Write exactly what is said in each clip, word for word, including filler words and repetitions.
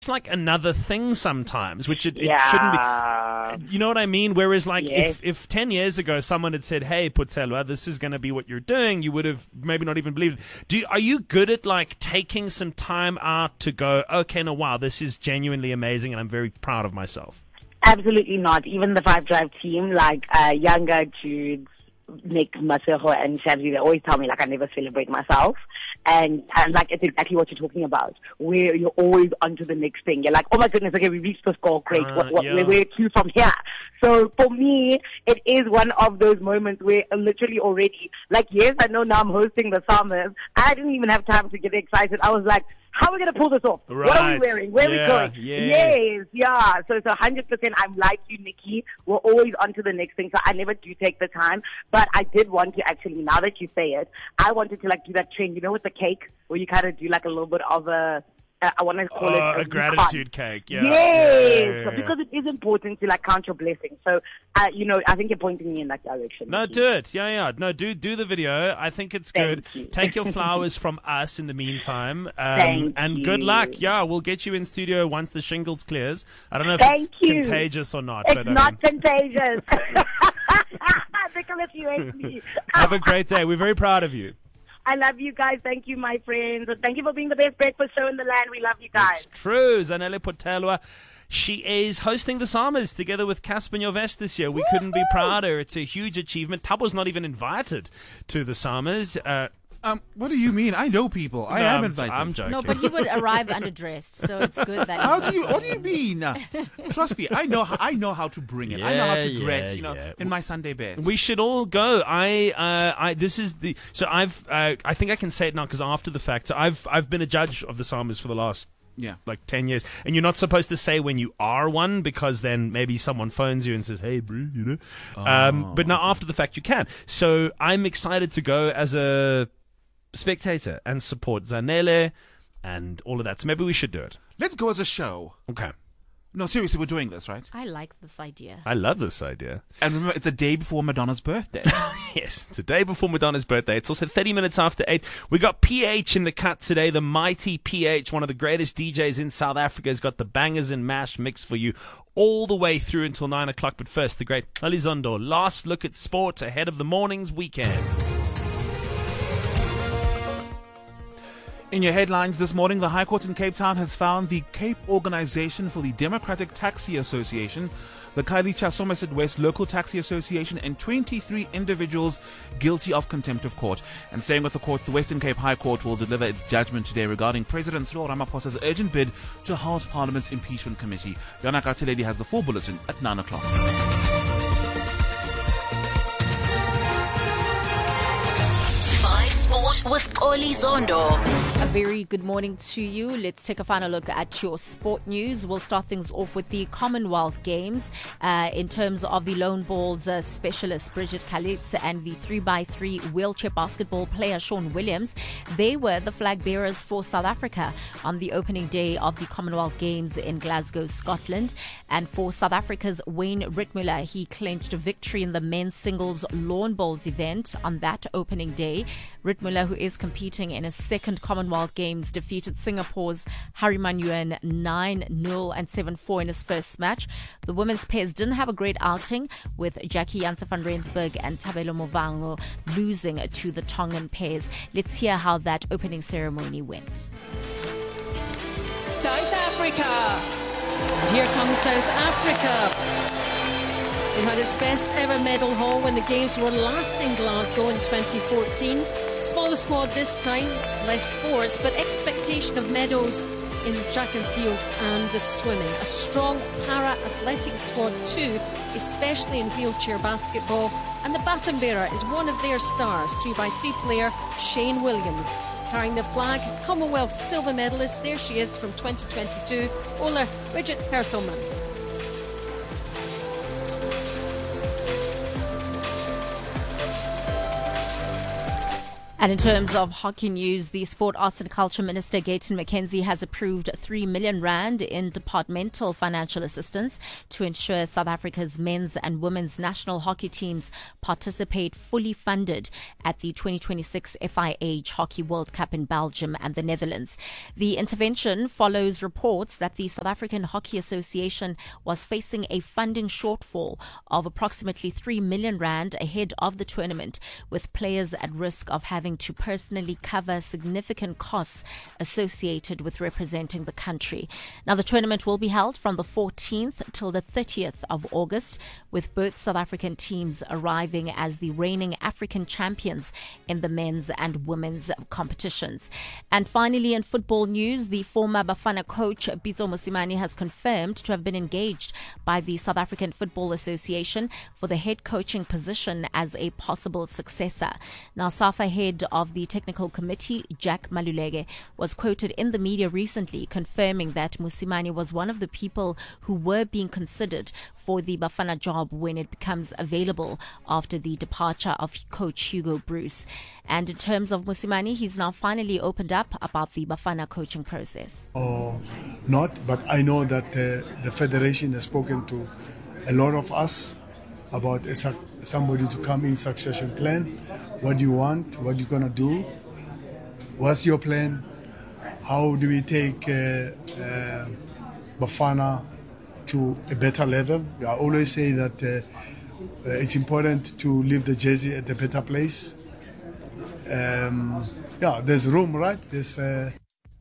it's like another thing sometimes, which it, it yeah. shouldn't be. You know what I mean? Whereas, like, Yes. if, if ten years ago someone had said, "Hey, Putelwa, this is going to be what you're doing," you would have maybe not even believed it. Do you, are you good at like taking some time out to go, "Okay, no, wow, this is genuinely amazing, and I'm very proud of myself"? Absolutely not. Even the Five Drive team, like uh, Younger, Jude, Nick, Masejo, and Shabzi, they always tell me like I never celebrate myself. And, and like it's exactly what you're talking about, where you're always onto the next thing. You're like, oh my goodness, okay, we reached the score, great. Uh, what, what, yeah. Where to from here? So for me, it is one of those moments where literally already, like, yes, I know now I'm hosting the Summers. I didn't even have time to get excited. I was like, how are we going to pull this off? Right. What are we wearing? Where yeah, are we going? Yeah. Yes, yeah. So it's one hundred percent. I'm like you, Nikki. We're always on to the next thing. So I never do take the time. But I did want to actually, now that you say it, I wanted to like do that trend, you know, with the cake, where you kind of do like a little bit of a, uh, I want to call Oh, it a a gratitude cake. Yeah. Yes, Yeah, yeah, yeah. because it is important to like count your blessings. So, uh, you know, I think you're pointing me in that direction. No, Nikki. do it. Yeah, yeah. No, do do the video. I think it's good. Thank you. Take your flowers from us in the meantime. Um, Thank and good you. luck. Yeah, we'll get you in studio once the shingles clears. I don't know if Thank it's you. contagious or not. It's but, I not mean, contagious. Nicholas, you hate me. have a great day. We're very proud of you. I love you guys. Thank you, my friends. Thank you for being the best breakfast show in the land. We love you guys. It's true. Zanele Putelwa. She is hosting the Summers together with Casper Nyovest this year. We couldn't be prouder. It's a huge achievement. Tabo's not even invited to the Summers. Uh, Um, what do you mean? I know people. I no, am I'm- invited. I'm joking. No, but he would arrive underdressed, so it's good that. How he's do you? not What do you mean? Trust me, I know. How, I know how to bring it. I know how to Yeah, dress. yeah, you know, yeah. in my Sunday best. We should all go. I, uh, I. This is the. So I've. Uh, I think I can say it now because after the fact, so I've. I've been a judge of the Summers for the last. Yeah. Like ten years, and you're not supposed to say when you are one because then maybe someone phones you and says, "Hey, bro," you know. Um, but now after the fact, you can. So I'm excited to go as a spectator and support Zanele and all of that. So maybe we should do it. Let's go as a show. Okay. No, seriously, we're doing this, right? I like this idea. I love this idea. And remember, it's a day before Madonna's birthday. Yes, it's a day before Madonna's birthday. It's also thirty minutes after eight. We got P H in the cut today. The mighty P H, one of the greatest D Js in South Africa, has got the bangers and mash mix for you all the way through until nine o'clock. But first, the great Elizondo. Last look at sport ahead of the morning's weekend. In your headlines this morning, the High Court in Cape Town has found the Cape Organization for the Democratic Taxi Association, the Khayelitsha Somerset West Local Taxi Association, and twenty-three individuals guilty of contempt of court. And staying with the courts, the Western Cape High Court will deliver its judgment today regarding President Cyril Ramaphosa's urgent bid to halt Parliament's impeachment committee. Yana Katiledi has the full bulletin at nine o'clock. Sport with Oli Zondo. A very good morning to you. Let's take a final look at your sport news. We'll start things off with the Commonwealth Games. Uh, in terms of the lone balls uh, specialist Bridget Kalitz and the three by three wheelchair basketball player Sean Williams, they were the flag bearers for South Africa on the opening day of the Commonwealth Games in Glasgow, Scotland. And for South Africa's Wayne Rittmuller, he clinched a victory in the men's singles lawn bowls event on that opening day. Rittmuller, who is competing in his second Commonwealth Games, defeated Singapore's Harry Manuan nine nil and seven four in his first match. The women's pairs didn't have a great outing, with Jackie Janse van Rensburg and Tabelo Movango losing to the Tongan pairs. Let's hear how that opening ceremony went. South Africa. And here comes South Africa. It had its best ever medal haul when the games were last in Glasgow in twenty fourteen. Smaller squad this time, less sports, but expectation of medals in track and field and the swimming. A strong para-athletic squad too, especially in wheelchair basketball. And the baton bearer is one of their stars, three by three player Shane Williams. Carrying the flag, Commonwealth silver medalist, there she is from twenty twenty-two, Ola Bridget Herselman. And in terms of hockey news, the Sport, Arts and Culture Minister Gayton McKenzie has approved three million rand in departmental financial assistance to ensure South Africa's men's and women's national hockey teams participate fully funded at the twenty twenty-six F I H Hockey World Cup in Belgium and the Netherlands. The intervention follows reports that the South African Hockey Association was facing a funding shortfall of approximately three million rand ahead of the tournament, with players at risk of having to personally cover significant costs associated with representing the country. Now, the tournament will be held from the fourteenth till the thirtieth of August, with both South African teams arriving as the reigning African champions in the men's and women's competitions. And finally, in football news, the former Bafana coach Pitso Mosimane has confirmed to have been engaged by the South African Football Association for the head coaching position as a possible successor. Now, SAFA head of the technical committee, Jack Maluleke, was quoted in the media recently confirming that Mosimane was one of the people who were being considered for the Bafana job when it becomes available after the departure of coach Hugo Bruce. And in terms of Mosimane, he's now finally opened up about the Bafana coaching process. Or not, but I know that uh, the federation has spoken to a lot of us about a, somebody to come in succession plan. What do you want? What are you going to do? What's your plan? How do we take uh, uh, Bafana to a better level? I always say that uh, uh, it's important to leave the jersey at a better place. Um, yeah, there's room, right? There's... Uh,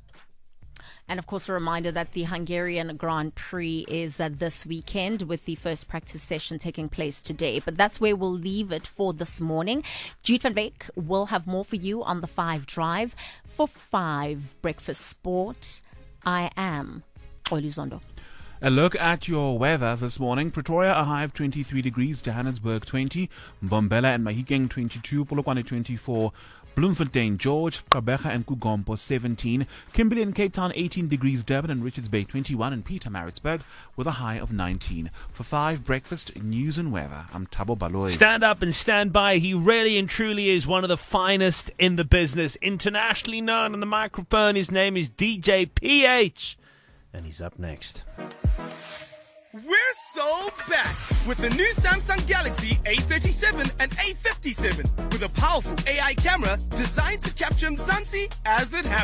And of course, a reminder that the Hungarian Grand Prix is uh, this weekend, with the first practice session taking place today. But that's where we'll leave it for this morning. Jude van Beek will have more for you on the five Drive. For five Breakfast Sport, I am Xoli Zondo. A look at your weather this morning. Pretoria, a high of twenty-three degrees. Johannesburg, twenty. Mbombela and Mahikeng, twenty-two. Polokwane, twenty-four. Bloemfontein, George, Gqeberha and Kugompo, seventeen. Kimberley and Cape Town, eighteen degrees. Durban and Richards Bay, twenty-one. And Pietermaritzburg with a high of nineteen. For five Breakfast News and Weather, I'm Thabo Baloyi. Stand up and stand by. He really and truly is one of the finest in the business. Internationally known on the microphone. His name is D J P H. And he's up next. We're so back with the new Samsung Galaxy A thirty-seven and A fifty-seven with a powerful A I camera designed to capture Mzansi as it happens.